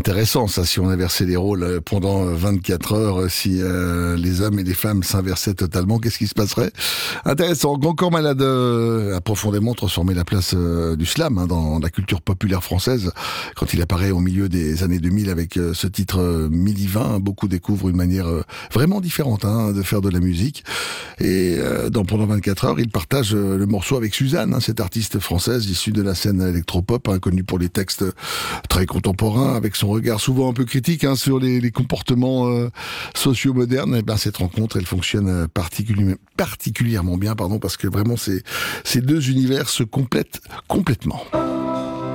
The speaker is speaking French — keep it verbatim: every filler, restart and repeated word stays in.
Intéressant ça, si on inversait les rôles pendant vingt-quatre heures, si euh, les hommes et les femmes s'inversaient totalement, qu'est-ce qui se passerait? Intéressant. Grand Corps Malade euh, a profondément transformé la place euh, du slam hein, dans la culture populaire française. Quand il apparaît au milieu des années deux mille avec euh, ce titre euh, mille vingt, beaucoup découvrent une manière euh, vraiment différente hein, de faire de la musique. Et euh, dans Pendant vingt-quatre heures, il partage euh, le morceau avec Suzanne, hein, cette artiste française issue de la scène électropop, hein, connue pour les textes très contemporains, avec son regard souvent un peu critique hein, sur les, les comportements euh, sociaux modernes. Et ben cette rencontre, elle fonctionne particulièrement, particulièrement bien, pardon, parce que vraiment ces, ces deux univers se complètent complètement.